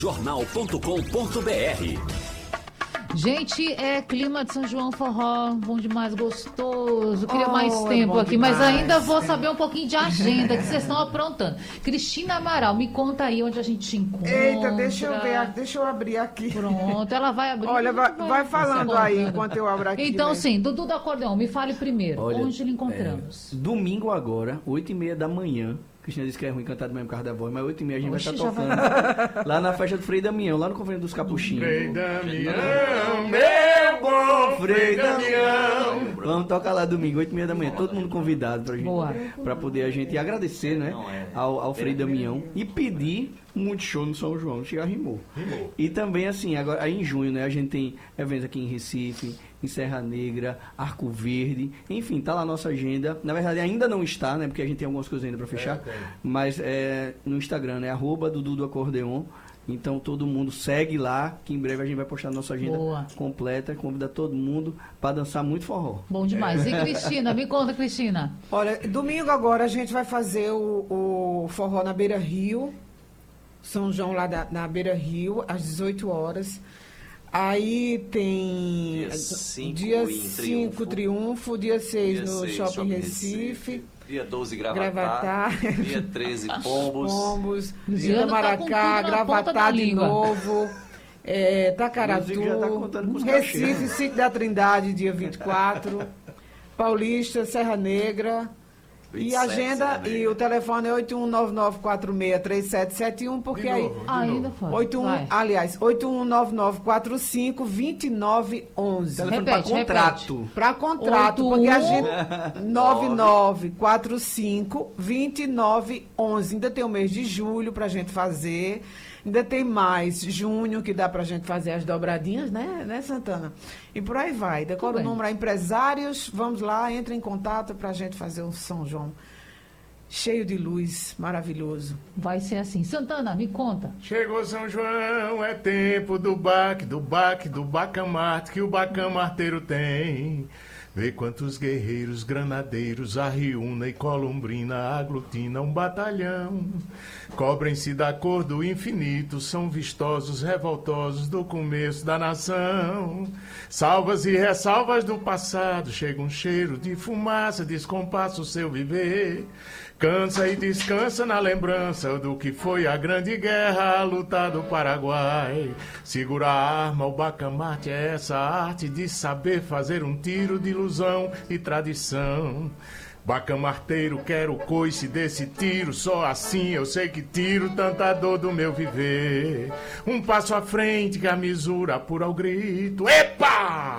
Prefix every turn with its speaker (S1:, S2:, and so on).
S1: jornal.com.br.
S2: Gente, é clima de São João, forró, bom demais, gostoso. Queria mais tempo aqui,
S3: demais.
S2: mas ainda vou saber um pouquinho de agenda que vocês estão aprontando. Cristina Amaral, me conta aí onde a gente te encontra.
S3: Eita, deixa eu ver, deixa eu abrir aqui.
S2: Pronto, ela vai abrir.
S3: Olha, vai falando aí enquanto eu abro aqui.
S2: Então,
S3: né?
S2: sim, Dudu do Acordeão, me fale primeiro.
S4: Olha,
S2: onde lhe encontramos?
S4: Domingo agora, 8h30 da manhã. Cristina disse que é ruim cantar de manhã por causa da voz, mas 8h30 a gente
S2: Oxe,
S4: vai
S2: já
S4: estar tocando lá na festa do Frei Damião, lá no convento dos Capuchinhos.
S5: Frei Damião, meu bom Frei Damião.
S4: Vamos tocar lá domingo, 8h30 da manhã. Todo mundo convidado pra gente,
S2: Boa.
S4: pra poder a gente agradecer, né, ao Frei Damião e pedir muito show no São João. Chega, rimou. E também, assim, agora aí em junho, né, a gente tem eventos aqui em Recife, em Serra Negra, Arco Verde, enfim, tá lá a nossa agenda. Na verdade, ainda não está, né, porque a gente tem algumas coisas ainda pra fechar, mas no Instagram, né, @Dudu do Acordeon. Então todo mundo segue lá, que em breve a gente vai postar a nossa agenda completa, convida todo mundo para dançar muito forró.
S2: Bom demais. E Cristina, me conta, Cristina.
S3: Olha, domingo agora a gente vai fazer o forró na Beira Rio, São João lá na Beira Rio, às 18 horas. Aí tem dia 5 Triunfo, dia 6 no Shopping Recife.
S6: Dia 12, Gravatá. Dia 13, Pombos.
S3: Dia Maracá, Gravatá de novo. Tacaratu, Recife, Sítio da Trindade, dia 24. Paulista, Serra Negra. 27, e a agenda, e o telefone é 8199463771, porque aí...
S2: Ainda foi.
S3: 8199452911.
S4: Telefone para contrato.
S3: Para contrato, porque a gente... 99452911. Ainda tem o mês de julho pra gente fazer. Ainda tem mais junho, que dá pra gente fazer as dobradinhas, né, Santana? E por aí vai. Decora o número a empresários. Vamos lá, entre em contato pra gente fazer um São João cheio de luz, maravilhoso.
S2: Vai ser assim. Santana, me conta.
S5: Chegou São João, é tempo do bacamarte que o bacamarteiro tem. Vê quantos guerreiros, granadeiros, a Riúna e Columbrina aglutinam um batalhão. Cobrem-se da cor do infinito, são vistosos, revoltosos do começo da nação. Salvas e ressalvas do passado, chega um cheiro de fumaça, descompassa o seu viver. Cansa e descansa na lembrança do que foi a grande guerra, a luta do Paraguai. Segura a arma, o bacamarte é essa arte de saber fazer um tiro de ilusão e tradição. Bacamarteiro, quero o coice desse tiro, só assim eu sei que tiro tanta dor do meu viver. Um passo à frente que a misura apura o grito. Epa!